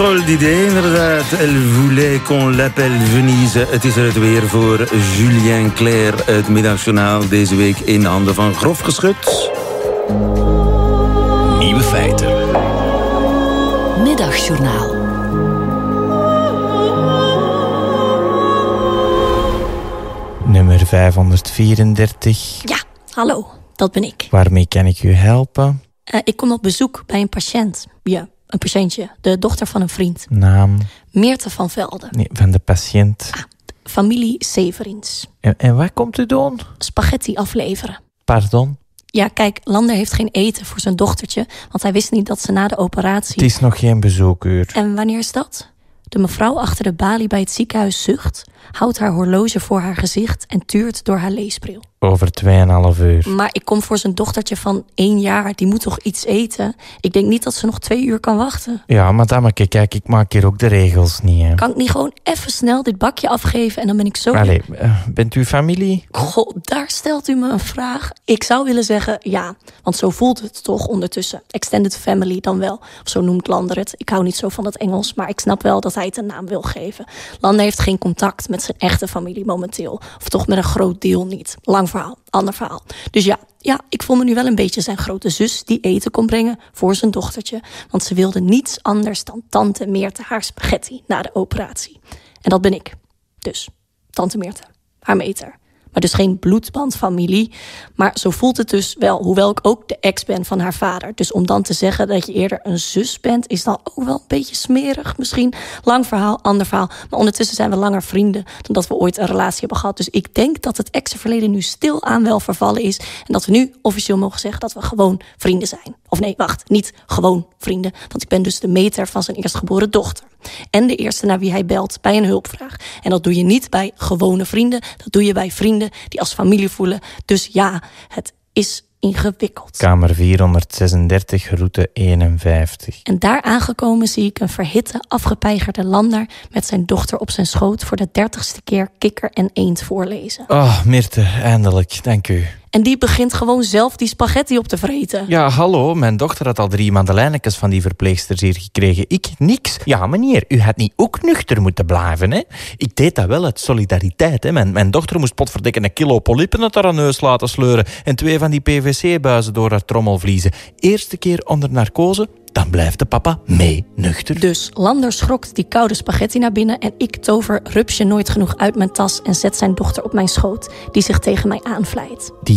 drôle d'idée, inderdaad. Elle voulait qu'on l'appelle Venise. Het is er het weer voor Julien Clerc. Het Middagjournaal deze week in handen van Grof Geschut. Nieuwe feiten. Middagjournaal. Nummer 534. Ja, hallo, dat ben ik. Waarmee kan ik u helpen? Ik kom op bezoek bij een patiënt. Ja, een patiëntje. De dochter van een vriend. Naam? Meerte van Velde. Nee, van de patiënt. Familie Severins. En wat komt u doen? Spaghetti afleveren. Pardon? Ja, kijk, Lander heeft geen eten voor zijn dochtertje, want hij wist niet dat ze na de operatie... Het is nog geen bezoekuur. En wanneer is dat? De mevrouw achter de balie bij het ziekenhuis zucht, houdt haar horloge voor haar gezicht en tuurt door haar leesbril. Over 2,5 uur. Maar ik kom voor zijn dochtertje van 1 jaar, die moet toch iets eten? Ik denk niet dat ze nog 2 uur kan wachten. Ja, madameke, kijk, ik maak hier ook de regels niet, hè. Kan ik niet gewoon even snel dit bakje afgeven en dan ben ik zo... Allee, bent u familie? Goh, daar stelt u me een vraag. Ik zou willen zeggen ja, want zo voelt het toch ondertussen. Extended family dan wel, of zo noemt Lander het. Ik hou niet zo van het Engels, maar ik snap wel dat hij het een naam wil geven. Lander heeft geen contact met zijn echte familie momenteel. Of toch met een groot deel niet. Lang verhaal, ander verhaal. Dus ja, ik voel me nu wel een beetje zijn grote zus die eten kon brengen voor zijn dochtertje. Want ze wilde niets anders dan tante Meerte haar spaghetti na de operatie. En dat ben ik. Dus, tante Meerte, haar meter. Maar dus geen bloedbandfamilie. Maar zo voelt het dus wel, hoewel ik ook de ex ben van haar vader. Dus om dan te zeggen dat je eerder een zus bent, is dan ook wel een beetje smerig misschien. Lang verhaal, ander verhaal. Maar ondertussen zijn we langer vrienden dan dat we ooit een relatie hebben gehad. Dus ik denk dat het exverleden nu stilaan wel vervallen is. En dat we nu officieel mogen zeggen dat we gewoon vrienden zijn. Of nee, wacht, niet gewoon vrienden. Want ik ben dus de meter van zijn eerstgeboren dochter. En de eerste naar wie hij belt bij een hulpvraag. En dat doe je niet bij gewone vrienden. Dat doe je bij vrienden die als familie voelen. Dus ja, het is ingewikkeld. Kamer 436, route 51. En daar aangekomen zie ik een verhitte, afgepeigerde Lander met zijn dochter op zijn schoot voor de 30ste keer kikker en eend voorlezen. Oh, Meerte, eindelijk, dank u. En die begint gewoon zelf die spaghetti op te vreten. Ja, hallo, mijn dochter had al 3 madelijnekes van die verpleegsters hier gekregen. Ik niks. Ja, meneer, u had niet ook nuchter moeten blijven, hè? Ik deed dat wel uit solidariteit, hè. Mijn dochter moest potverdikken 1 kilo polypen uit haar neus laten sleuren en 2 van die PVC-buizen door haar trommelvliezen. Eerste keer onder narcose, dan blijft de papa mee nuchter. Dus Lander schrokt die koude spaghetti naar binnen en ik tover rupsje nooit genoeg uit mijn tas en zet zijn dochter op mijn schoot, die zich tegen mij aanvlijt. Die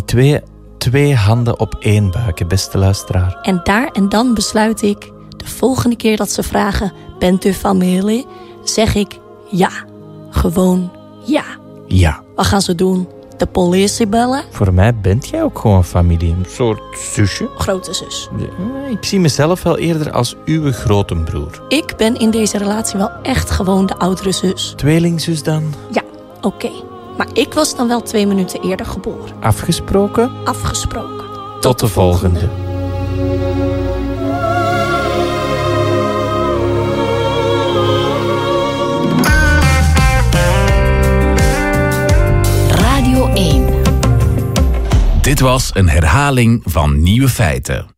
twee handen op 1 buik, beste luisteraar. En daar en dan besluit ik, de volgende keer dat ze vragen, bent u familie? Zeg ik ja. Gewoon ja. Ja. Wat gaan ze doen? De politie bellen? Voor mij bent jij ook gewoon familie. Een soort zusje. Grote zus. Ik zie mezelf wel eerder als uw grote broer. Ik ben in deze relatie wel echt gewoon de oudere zus. Tweelingzus dan? Ja, oké. Maar ik was dan wel 2 minuten eerder geboren. Afgesproken? Afgesproken. Tot de volgende. Radio 1. Dit was een herhaling van Nieuwe Feiten.